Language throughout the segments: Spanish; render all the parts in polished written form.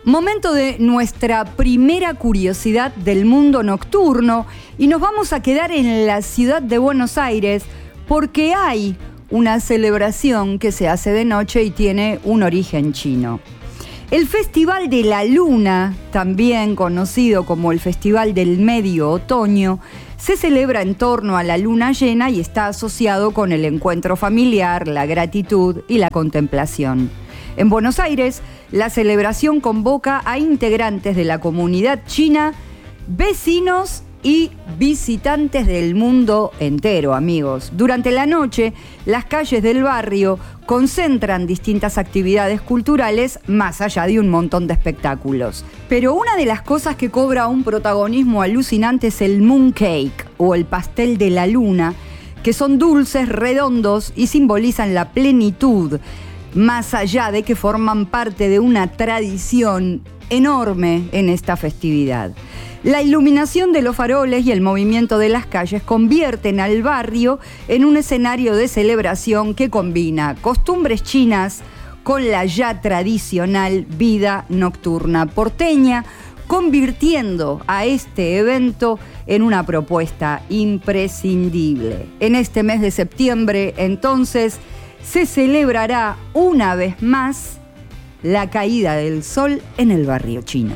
Momento de nuestra primera curiosidad del mundo nocturno y nos vamos a quedar en la ciudad de Buenos Aires porque hay una celebración que se hace de noche y tiene un origen chino. El Festival de la Luna, también conocido como el Festival del Medio Otoño, se celebra en torno a la luna llena y está asociado con el encuentro familiar, la gratitud y la contemplación. En Buenos Aires, la celebración convoca a integrantes de la comunidad china, vecinos y visitantes del mundo entero, amigos. Durante la noche, las calles del barrio concentran distintas actividades culturales más allá de un montón de espectáculos. Pero una de las cosas que cobra un protagonismo alucinante es el mooncake o el pastel de la luna, que son dulces redondos y simbolizan la plenitud, más allá de que forman parte de una tradición enorme en esta festividad. La iluminación de los faroles y el movimiento de las calles convierten al barrio en un escenario de celebración que combina costumbres chinas con la ya tradicional vida nocturna porteña, convirtiendo a este evento en una propuesta imprescindible. En este mes de septiembre, entonces, se celebrará una vez más la caída del sol en el barrio chino.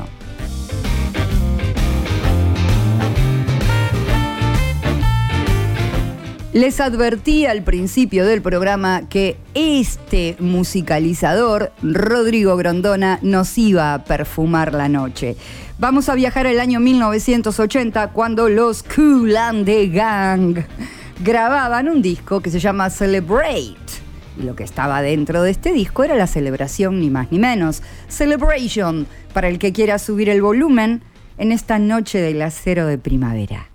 Les advertí al principio del programa que este musicalizador, Rodrigo Grondona, nos iba a perfumar la noche. Vamos a viajar al año 1980, cuando los Kool and the Gang grababan un disco que se llama Celebrate. Y lo que estaba dentro de este disco era la celebración, ni más ni menos. Celebration, para el que quiera subir el volumen en esta noche del acero de primavera.